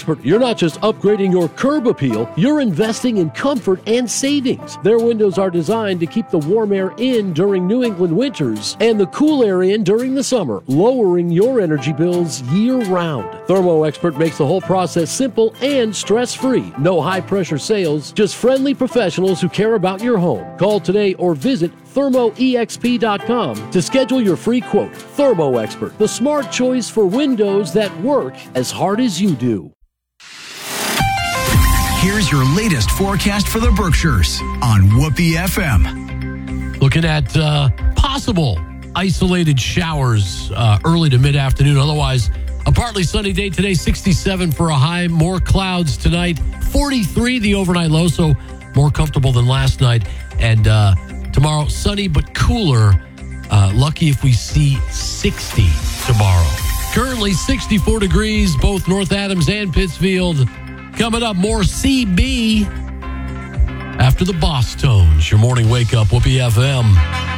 You're not just upgrading your curb appeal, you're investing in comfort and savings. Their windows are designed to keep the warm air in during New England winters and the cool air in during the summer, lowering your energy bills year-round. Thermo Expert makes the whole process simple and stress-free. No high-pressure sales, just friendly professionals who care about your home. Call today or visit thermoexp.com to schedule your free quote. Thermo Expert, the smart choice for windows that work as hard as you do. Here's your latest forecast for the Berkshires on Whoopee FM. Looking at possible isolated showers early to mid-afternoon. Otherwise, a partly sunny day today, 67 for a high. More clouds tonight, 43 the overnight low, so more comfortable than last night. And tomorrow, sunny but cooler. Lucky if we see 60 tomorrow. Currently 64 degrees, both North Adams and Pittsfield. Coming up, more CB after the Boss Tones. Your morning wake up, Whoopee FM.